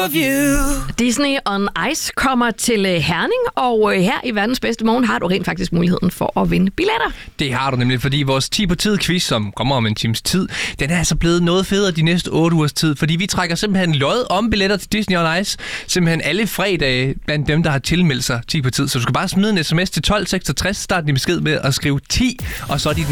love you. Disney on Ice kommer til Herning, og her i Verdens Bedste Morgen har du rent faktisk muligheden for at vinde billetter. Det har du nemlig, fordi vores 10 på tid quiz, som kommer om en times tid, den er altså blevet noget federe de næste 8 ugers tid, fordi vi trækker simpelthen lod om billetter til Disney on Ice, simpelthen alle fredage blandt dem, der har tilmeldt sig 10 på tid. Så du skal bare smide en sms til 1266, start din besked med at skrive 10, og så er de